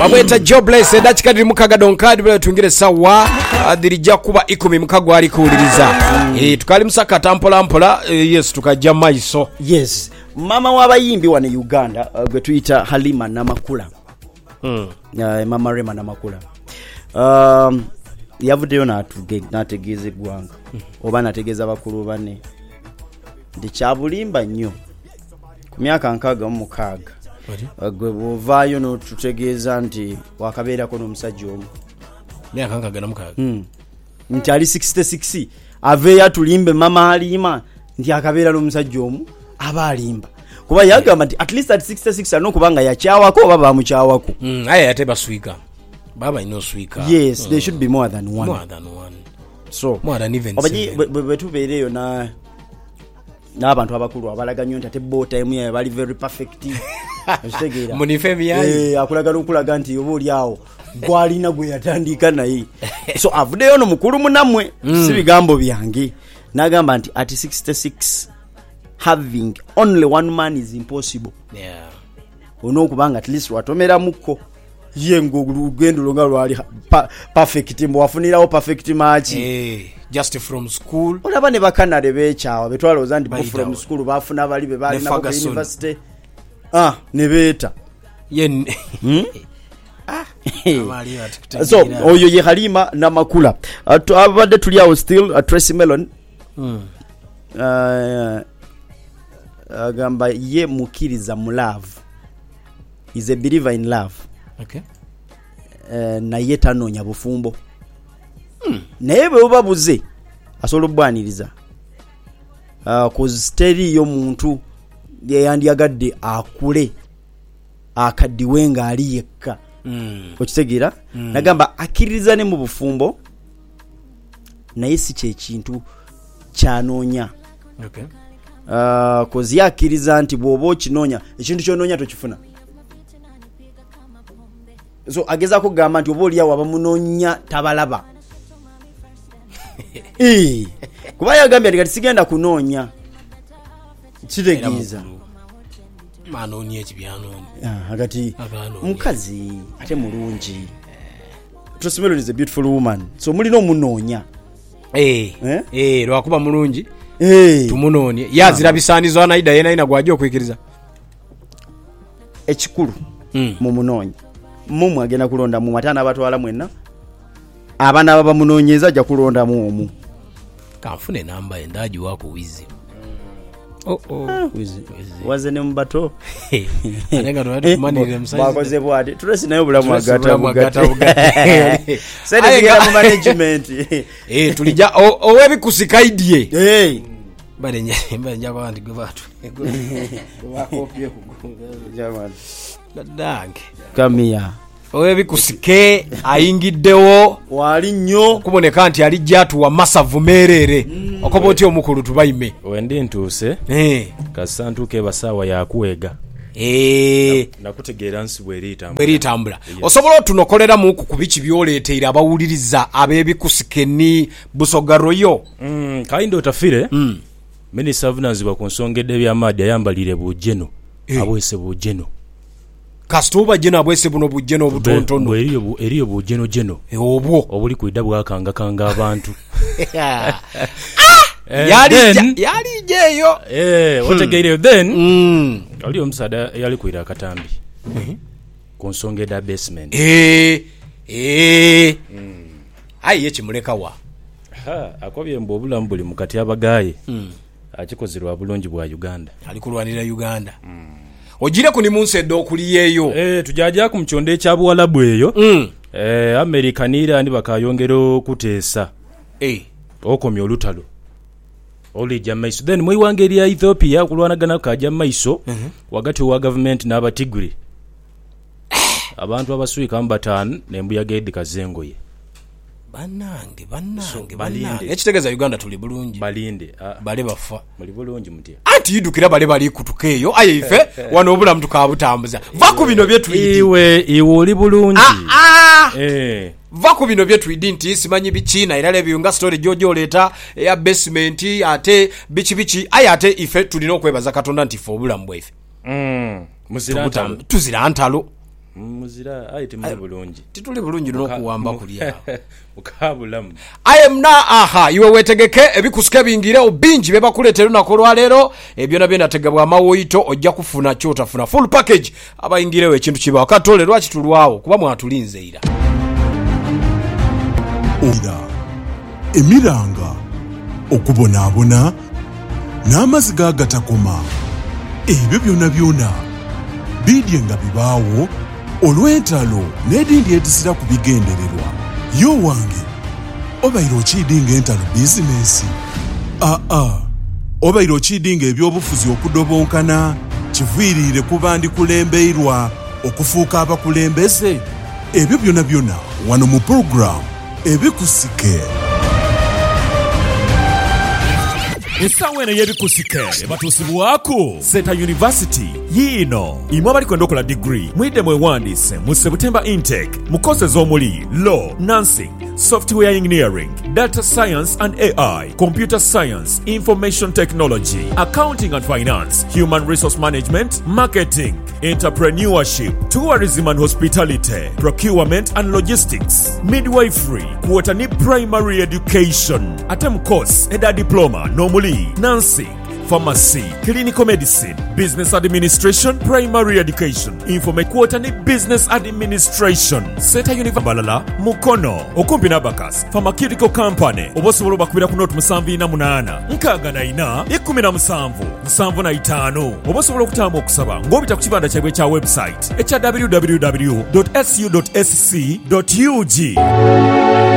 Babweta Jobless edakika diri mukaga donkadi bwe tungire sawa dirija kuba 10 mukago ali kuuliriza. Tukali musaka tampola mpola yes tukajja maiso. Yes. Mama w'abayimbi wane Uganda gwe tuyita Halima Namakula. Mama Rema Namakula. Yavuddeyo n'ategeeza eggwanga oba n'ategeeza bakulu bane nti kyabulimba nnyo ku myaka 66 gwe bw'ovaayo n'otutegeeza nti wakabeerako n'omusajja omu myaka 66 nti ali 66 aveeyo atulimbe mama Halima nti akabeera n'omusajja omu aba alimba kuba yagamba nti at least at 66 alina okuba nga yakyawako oba baamukyawako aye ate baswika baba ino swika. Yes, there should be more than one. So more than even bwe tubeereyo n'abantu abakulu abalaga nnyo nti ate bo time yayo bali very perfect. Ekitegeera munifemi yayi akulaga nti oba oli awo gwalina gwe yatandika naye. So avuddeyo no mukulu munamwe si bigambo byange n'agamba nti at 66 having only one man is impossible. Yeah. Onokubanga at least watomera mukko yengo lugendo longa lwali perfect mwafunirawo perfect match just from school olaba ne bakanale bechawa betwaloza ndi from school bafuna bali be bali na university ne beta yen so oyo ye Halima Namakula abadde tuli awo still Tracy Melon agamba ye mukiriza mu love is a believer in love. Okay. Na yeta nonya bufumbo. Naye bwe obabuze asobola obwaniriza. Cause steady yo muntu yandiyagadde akule akaddiwe nga ali yekka. Okitegeera? Nagamba akiririza ne mu bufumbo naye si kye kintu kyanonya. Okay. Cause yakiriza nti bw'oba okinonya ekintu ky'ononya tokifuna. So ageza kugamba nti oba oliya waba munonya tabalaba. Kuba yagambye nti sigenda kunoonya kitegeeza manoonya ekibyanoonya agati mukazi ate mulungi. Tracy Melon is a beautiful woman, so mulina omunoonya lwakuba mulungi tumunoonye yazira bisaanizo anaida yena gwajja okwikiriza ekikulu mu munoonya mumu agenda kulonda mu matana abatwala mwenna abana baba munoonyeza ajja kulonda mu omu kanfune namba endaji wako wizi wizi waze ne mbato alenga ndo manire msaizi bakoze bwati Tracy nayo bulamu agata sasa ndigera mu management tulija owebikusikaidiye bale njaba bandi gwe batu bakopye ku jamani dadange kamia owebikusike ayingiddewo wali nnyo kuboneka nti alijja atuwa masavu merere okoboti omukulu tubayime wendi ntuuse kasantuke basawa yakuwega nakutegeera nsi bweritambula osobola otunokolera mu kubiki byoleteera abawuliriza abebikusike ni busogaroyo kaindo tafire Minister of Finance bakonsongedde by'amaadi ayambalire bujeno abwese bujeno kasituba jeno abwese buno bujeno obutontono eriyo bujeno jeno obwo obuli kuida bwakanga abantu yali jeyo otegeire then oli omusada yali kuira akatambi konsongedde basement ayi yekimuleka wa akobye mbo obulamu buli mukati abagaye akikozerwa bulungi bwa Uganda alikulwanira Uganda ojire kuni munsedde okuli yeyo tujaja ku mchonde kya Buwalabu eyo America nira ndi bakayongero kuteesa okomye olutalo oli jamaiso then mwiwange ya Ethiopia kulwanagana kaja maiso wagati wa government n'abatiguri abantu abaswika mbatano nembuyaga Eddi Kazengoye banange ekitegeza Uganda tuli bulungi balinde bale bafa muli bulungi mutia anti yidukira bale bali kutukeyo aye ife wano obula mtu kabutambuza vaku bino byetu iwe oli bulungi vaku bino byetu idinti simanyi bichina irale biyunga story jojo leta ya basement ate bichi aye ate ife tulina okwebaza Katonda nti fo obula mbwe ife muzira tuzira antalo muzira ayi temuli bulungi tituli bulungi n'okuwamba kulya mukabulamu iwe wetegeke ebikusuka bingirewo bingi bebakuleetera olunaku olwaleero byonna byenatega bw'amawoyito ojja kufuna kyotafuna full package abayingirewo ekintu kibawo katole lwaki tulwawo kuba mwatulinzeira emiranga okubonaabona n'amazzi gagatakoma ebyo byonna bidye nga bibaawo olw'entalo n'edindi edizira ku bigendererwa yo wange obaire okiyidinga entalo bizinesi obaire okiyidinga ebyobufuzi okudobonkana kiviiriire kuba ndikulembeirwa okufuuka abakulembeze ebyo byonna wano mu puroguramu ebikusike Esawa eno y'ebikusike batuusibwako Seta University yiino imwe abalikwenda okola degree mwidde mwewandiise mu September intake mu courses omuli law, nursing, software engineering, data science and AI, computer science, information technology, accounting and finance, human resource management, marketing, entrepreneurship, tourism and hospitality, procurement and logistics, midwifery, kuotani primary education, atem course eda diploma normally nursing, pharmacy, clinical medicine, business administration, primary education, kuotani business administration, Seta University Balala, Mukono, okumpi n'Abakas, Pharmaceutical Company, obosobola bakubira ku note 78 nkagana 17 obosobola okutamba okusaba ng'obita ku kibanda kyabwe kya website ekya www.su.sc.ug.